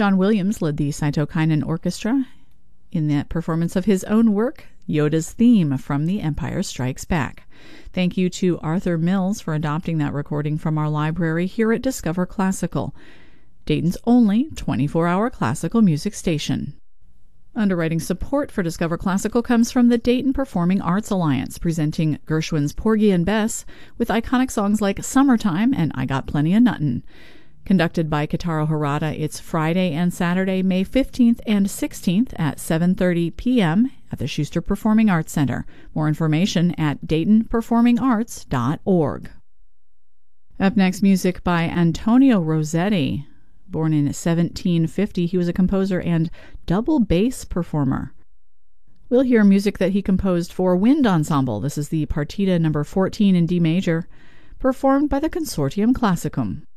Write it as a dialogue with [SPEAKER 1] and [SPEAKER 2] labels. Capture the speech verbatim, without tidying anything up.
[SPEAKER 1] John Williams led the Cytokinon Orchestra in that performance of his own work, Yoda's theme from The Empire Strikes Back. Thank you to Arthur Mills for adopting that recording from our library here at Discover Classical, Dayton's only twenty-four hour classical music station. Underwriting support for Discover Classical comes from the Dayton Performing Arts Alliance, presenting Gershwin's Porgy and Bess with iconic songs like Summertime and I Got Plenty of Nuttin'. Conducted by Kitaro Harada, it's Friday and Saturday, May fifteenth and sixteenth at seven thirty p.m. at the Schuster Performing Arts Center. More information at dayton performing arts dot org. Up next, music by Antonio Rossetti. Born in seventeen fifty, he was a composer and double bass performer. We'll hear music that he composed for wind ensemble. This is the Partita number fourteen in D major, performed by the Consortium Classicum.